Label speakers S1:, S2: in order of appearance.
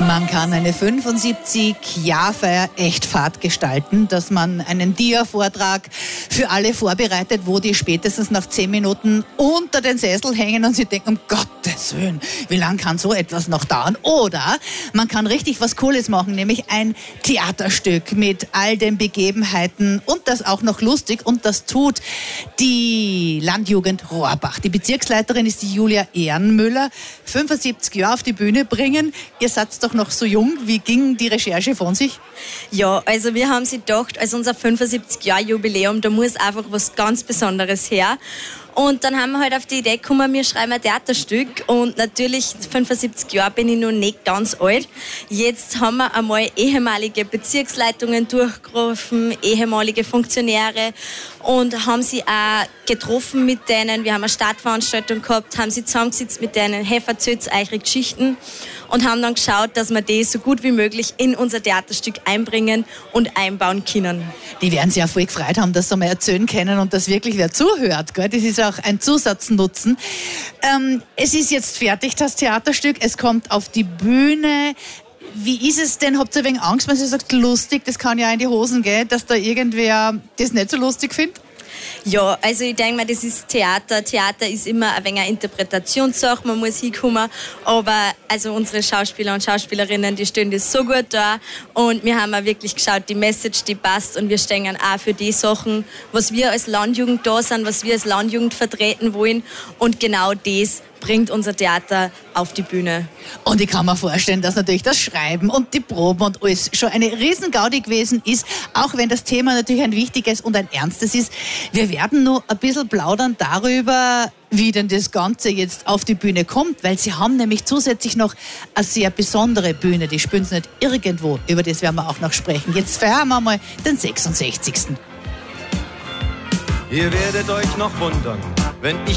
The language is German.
S1: Man kann eine 75-Jahr-Feier echt fad gestalten, dass man einen Dia-Vortrag für alle vorbereitet, wo die spätestens nach 10 Minuten unter den Sessel hängen und sie denken, um Gottes Willen, wie lange kann so etwas noch dauern? Oder man kann richtig was Cooles machen, nämlich ein Theaterstück mit all den Begebenheiten und das auch noch lustig, und das tut die Landjugend Rohrbach. Die Bezirksleiterin ist die Julia Ehrenmüller. 75 Jahre auf die Bühne bringen. Ihr seid doch noch so jung. Wie ging die Recherche von sich?
S2: Ja, also wir haben sich gedacht, als unser 75-Jahr-Jubiläum, da muss einfach was ganz Besonderes her. Und dann haben wir halt auf die Idee gekommen, wir schreiben ein Theaterstück. Und natürlich, 75 Jahre bin ich noch nicht ganz alt. Jetzt haben wir einmal ehemalige Bezirksleitungen durchgerufen, ehemalige Funktionäre, und haben sie auch getroffen mit denen. Wir haben eine Startveranstaltung gehabt, haben sie zusammengesetzt mit denen, hey, erzählt eure Geschichten, und haben dann geschaut, dass wir die so gut wie möglich in unser Theaterstück einbringen und einbauen können.
S1: Die werden sich ja voll gefreut haben, dass sie mal erzählen können und dass wirklich wer zuhört. Gell? Das ist auch ein Zusatznutzen. Es ist jetzt fertig, das Theaterstück. Es kommt auf die Bühne. Wie ist es denn? Habt ihr ein wenig Angst, wenn sie sagt, lustig, das kann ja in die Hosen gehen, dass da irgendwer das nicht so lustig findet?
S2: Ja, also ich denke mal, das ist Theater. Theater ist immer ein wenig eine Interpretationssache, man muss hinkommen. Aber also unsere Schauspieler und Schauspielerinnen, die stehen das so gut da. Und wir haben auch wirklich geschaut, die Message, die passt. Und wir stehen auch für die Sachen, was wir als Landjugend da sind, was wir als Landjugend vertreten wollen. Und genau das bringt unser Theater auf die Bühne.
S1: Und ich kann mir vorstellen, dass natürlich das Schreiben und die Proben und alles schon eine Riesengaudi gewesen ist, auch wenn das Thema natürlich ein wichtiges und ein ernstes ist. Wir werden nur ein bisschen plaudern darüber, wie denn das Ganze jetzt auf die Bühne kommt, weil sie haben nämlich zusätzlich noch eine sehr besondere Bühne, die spielen sie nicht irgendwo, über das werden wir auch noch sprechen. Jetzt feiern wir mal den 66.
S3: Ihr werdet euch noch wundern, wenn ich